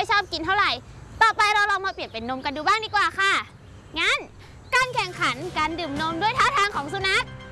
อยชอบกินเท่าไหร่ต่อไปเราลองมาเปลี่ยนเป็นนมกันดูบ้างดีกว่าค่ะงั้นการแข่งขันการดื่มนมด้วยท่าทางของสุนัข